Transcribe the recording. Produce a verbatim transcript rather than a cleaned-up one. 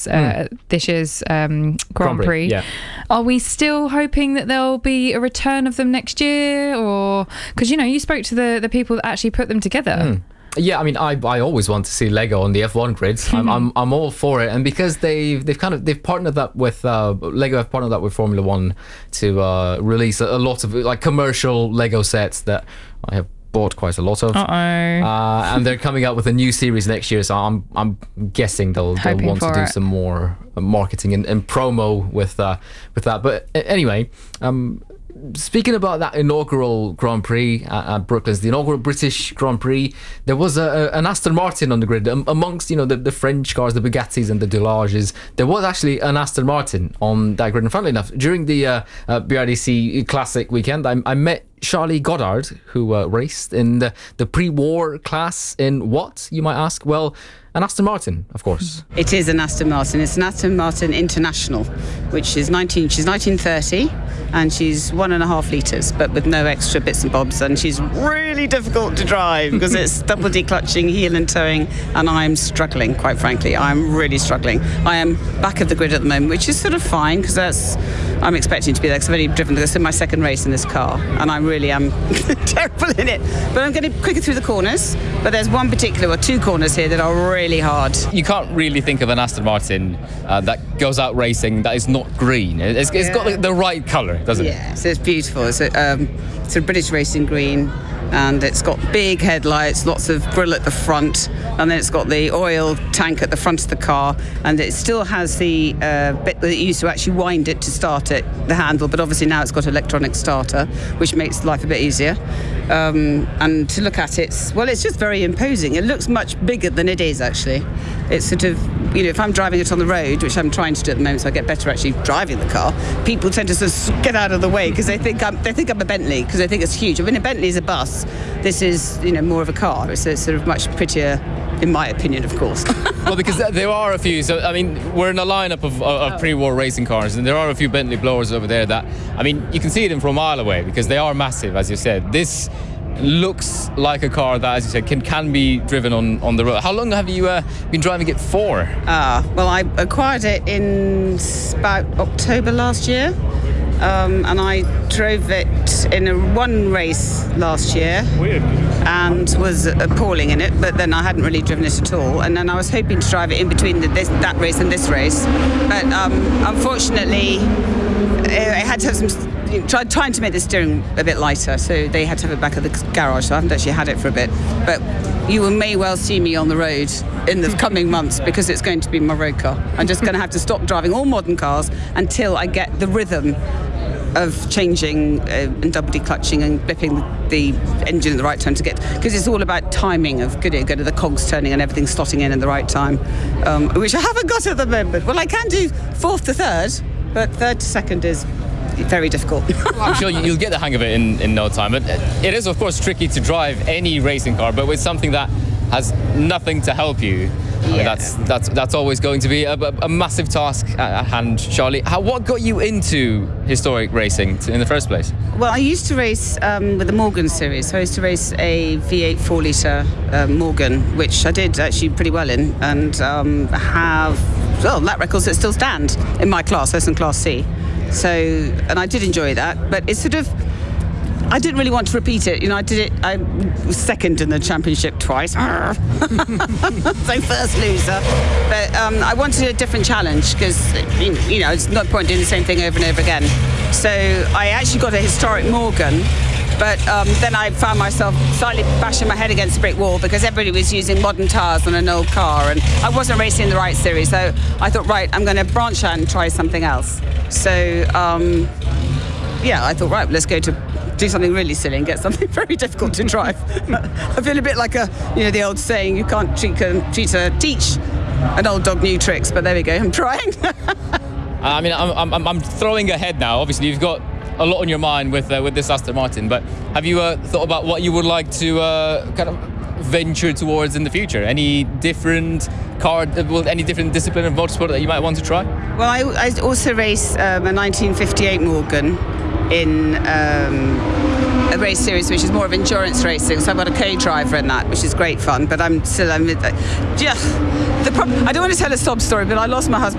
uh, mm. this year's um, Grand, Grand Prix. Prix. Yeah. Are we still hoping that there'll be a return of them next year, or because you know you spoke to the the people that actually put them together? Mm. Yeah, I mean, I, I always want to see Lego on the F one grids. I'm, I'm I'm all for it, and because they've they've kind of they've partnered up with uh, Lego have partnered up with Formula One to uh, release a, a lot of like commercial Lego sets that I have bought quite a lot of. Uh-oh. Uh, and they're coming out with a new series next year, so I'm I'm guessing they'll, they'll want to do it. some more marketing and, and promo with uh, with that. But anyway. Um, Speaking about that inaugural Grand Prix at, at Brooklands, the inaugural British Grand Prix, there was a, a, an Aston Martin on the grid. Um, amongst, you know, the, the French cars, the Bugattis and the Delages, there was actually an Aston Martin on that grid. And funnily enough, during the uh, uh, B R D C Classic weekend, I, I met Charlie Goddard, who uh, raced in the, the pre-war class in what, you might ask? Well, an Aston Martin, of course. It is an Aston Martin. It's an Aston Martin International, which is nineteen. She's nineteen thirty, and she's one and a half litres, but with no extra bits and bobs. And she's really difficult to drive because it's double declutching, heel and towing, and I'm struggling. Quite frankly, I'm really struggling. I am back of the grid at the moment, which is sort of fine because that's I'm expecting to be there because I've only driven this in my second race in this car, and I really am terrible in it. But I'm getting quicker through the corners. But there's one particular, or two corners here that are really hard. You can't really think of an Aston Martin uh, that goes out racing that is not green. It's, it's yeah. got the, the right colour, doesn't yeah. it? Yeah, so it's beautiful. It's a, um, it's a British racing green, and it's got big headlights, lots of grille at the front, and then it's got the oil tank at the front of the car, and it still has the uh, bit that you used to actually wind it to start it, the handle, but obviously now it's got electronic starter, which makes life a bit easier. Um, and to look at it, well, it's just very imposing. It looks much bigger than it is, actually. It's sort of, you know, if I'm driving it on the road, which I'm trying to do at the moment, so I get better actually driving the car, people tend to sort of get out of the way because they think I'm, they think I'm a Bentley, because they think it's huge. I mean, a Bentley is a bus. This is, you know, more of a car. It's a sort of much prettier, in my opinion, of course. Well, because there are a few. So, I mean, we're in a lineup of, of oh. pre-war racing cars, and there are a few Bentley blowers over there that, I mean, you can see them from a mile away because they are massive, as you said. This looks like a car that, as you said, can can be driven on, on the road. How long have you uh, been driving it for? Ah, well, I acquired it in about October last year. Um, and I drove it in a one race last year and was appalling in it, but then I hadn't really driven it at all, and then I was hoping to drive it in between the, this, that race and this race, but um, unfortunately I had to have some tried trying to make the steering a bit lighter, so they had to have it back at the garage, so I haven't actually had it for a bit, but you may well see me on the road in the coming months because it's going to be my road car. I'm just going to have to stop driving all modern cars until I get the rhythm of changing uh, and double declutching and blipping the, the engine at the right time to get, because it's all about timing of good, good, the cogs turning and everything slotting in at the right time, um, which I haven't got at the moment. Well, I can do fourth to third, but third to second is very difficult. Well, I'm sure you'll get the hang of it in, in no time. But it is, of course, tricky to drive any racing car, but with something that has nothing to help you, I mean, yeah. that's that's that's always going to be a, a massive task at, at hand. Charlie, how, what got you into historic racing in the first place? Well, I used to race um, with the Morgan series. So I used to race a V eight four litre uh, Morgan, which I did actually pretty well in, and um, have well lap records that still stand in my class. I was in Class C. So, and I did enjoy that, but it's sort of, I didn't really want to repeat it. You know, I did it, I was second in the championship twice. So first loser. But um, I wanted a different challenge because, you know, it's no point doing the same thing over and over again. So I actually got a historic Morgan, but um, then I found myself slightly bashing my head against a brick wall because everybody was using modern tyres on an old car, and I wasn't racing in the right series. So I thought, right, I'm going to branch out and try something else. So, um, yeah, I thought, right, let's go to do something really silly and get something very difficult to drive. I feel a bit like a, you know, the old saying, you can't treat a, treat a, teach an old dog new tricks, but there we go, I'm trying. I mean, I'm, I'm, I'm throwing ahead now. Obviously, you've got a lot on your mind with uh, with this Aston Martin, but have you uh, thought about what you would like to uh, kind of venture towards in the future? Any different car, well, any different discipline of motorsport that you might want to try? Well, I, I also race um, a nineteen fifty-eight Morgan in um, a race series which is more of endurance racing, so I've got a co-driver in that, which is great fun, but I'm still, I'm, uh, yeah, the problem, I don't want to tell a sob story, but I lost my husband